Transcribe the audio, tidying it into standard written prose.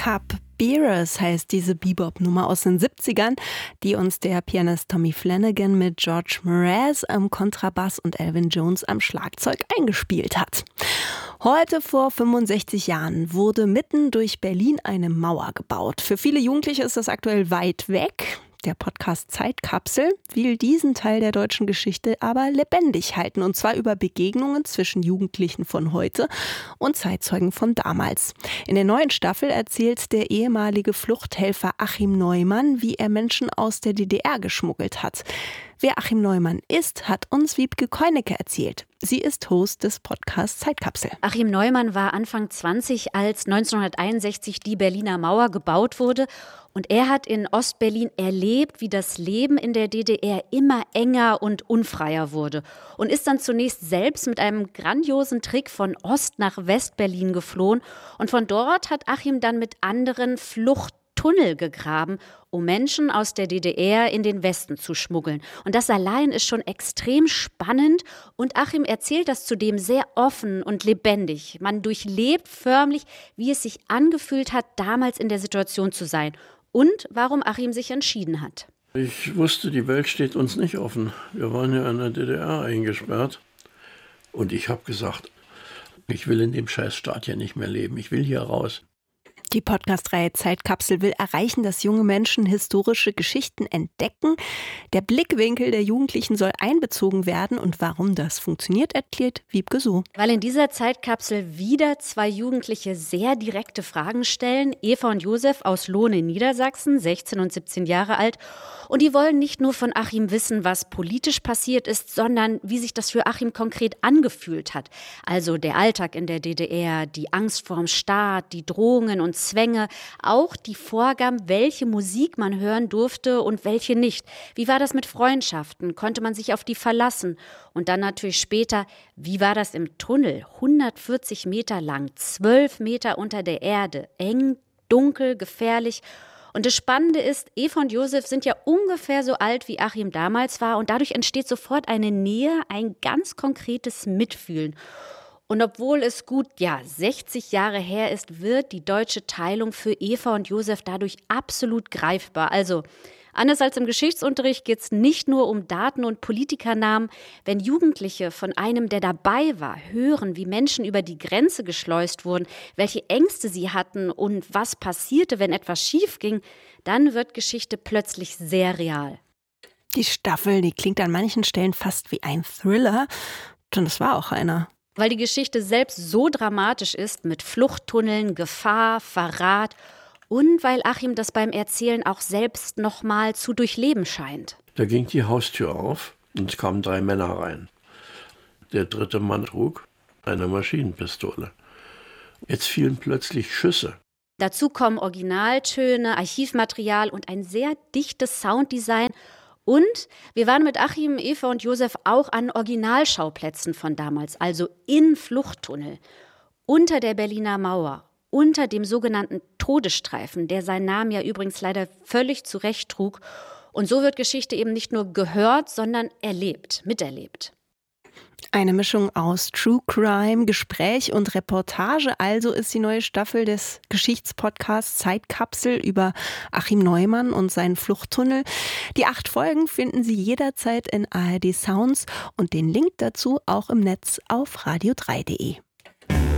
Cup Bearers heißt diese Bebop-Nummer aus den 70ern, die uns der Pianist Tommy Flanagan mit George Mraz am Kontrabass und Elvin Jones am Schlagzeug eingespielt hat. Heute vor 65 Jahren wurde mitten durch Berlin eine Mauer gebaut. Für viele Jugendliche ist das aktuell weit weg. Der Podcast Zeitkapsel will diesen Teil der deutschen Geschichte aber lebendig halten. Und zwar über Begegnungen zwischen Jugendlichen von heute und Zeitzeugen von damals. In der neuen Staffel erzählt der ehemalige Fluchthelfer Achim Neumann, wie er Menschen aus der DDR geschmuggelt hat. Wer Achim Neumann ist, hat uns Wiebke Koinecke erzählt. Sie ist Host des Podcasts Zeitkapsel. Achim Neumann war Anfang 20, als 1961 die Berliner Mauer gebaut wurde. Und er hat in Ostberlin erlebt, wie das Leben in der DDR immer enger und unfreier wurde. Und ist dann zunächst selbst mit einem grandiosen Trick von Ost nach Westberlin geflohen. Und von dort hat Achim dann mit anderen Fluchttunnel gegraben, um Menschen aus der DDR in den Westen zu schmuggeln. Und das allein ist schon extrem spannend. Und Achim erzählt das zudem sehr offen und lebendig. Man durchlebt förmlich, wie es sich angefühlt hat, damals in der Situation zu sein. Und warum Achim sich entschieden hat. Ich wusste, die Welt steht uns nicht offen. Wir waren ja in der DDR eingesperrt. Und ich habe gesagt, ich will in dem Scheißstaat ja nicht mehr leben. Ich will hier raus. Die Podcast-Reihe Zeitkapsel will erreichen, dass junge Menschen historische Geschichten entdecken. Der Blickwinkel der Jugendlichen soll einbezogen werden. Und warum das funktioniert, erklärt Wiebke so. Weil in dieser Zeitkapsel wieder zwei Jugendliche sehr direkte Fragen stellen. Eva und Josef aus Lohn in Niedersachsen, 16 und 17 Jahre alt. Und die wollen nicht nur von Achim wissen, was politisch passiert ist, sondern wie sich das für Achim konkret angefühlt hat. Also der Alltag in der DDR, die Angst vorm Staat, die Drohungen und Zwänge, auch die Vorgaben, welche Musik man hören durfte und welche nicht. Wie war das mit Freundschaften? Konnte man sich auf die verlassen? Und dann natürlich später, wie war das im Tunnel? 140 Meter lang, 12 Meter unter der Erde, eng, dunkel, gefährlich. Und das Spannende ist, Eva und Josef sind ja ungefähr so alt, wie Achim damals war. Und dadurch entsteht sofort eine Nähe, ein ganz konkretes Mitfühlen. Und obwohl es gut, 60 Jahre her ist, wird die deutsche Teilung für Eva und Josef dadurch absolut greifbar. Also, anders als im Geschichtsunterricht geht es nicht nur um Daten und Politikernamen. Wenn Jugendliche von einem, der dabei war, hören, wie Menschen über die Grenze geschleust wurden, welche Ängste sie hatten und was passierte, wenn etwas schief ging, dann wird Geschichte plötzlich sehr real. Die Staffel, die klingt an manchen Stellen fast wie ein Thriller. Und das war auch einer. Weil die Geschichte selbst so dramatisch ist, mit Fluchttunneln, Gefahr, Verrat und weil Achim das beim Erzählen auch selbst nochmal zu durchleben scheint. Da ging die Haustür auf und es kamen 3 Männer rein. Der dritte Mann trug eine Maschinenpistole. Jetzt fielen plötzlich Schüsse. Dazu kommen Originaltöne, Archivmaterial und ein sehr dichtes Sounddesign. Und wir waren mit Achim, Eva und Josef auch an Originalschauplätzen von damals, also in Fluchttunnel, unter der Berliner Mauer, unter dem sogenannten Todesstreifen, der seinen Namen ja übrigens leider völlig zurecht trug. Und so wird Geschichte eben nicht nur gehört, sondern erlebt, miterlebt. Eine Mischung aus True Crime, Gespräch und Reportage. Also ist die neue Staffel des Geschichtspodcasts Zeitkapsel über Achim Neumann und seinen Fluchttunnel. Die 8 Folgen finden Sie jederzeit in ARD Sounds und den Link dazu auch im Netz auf radio3.de.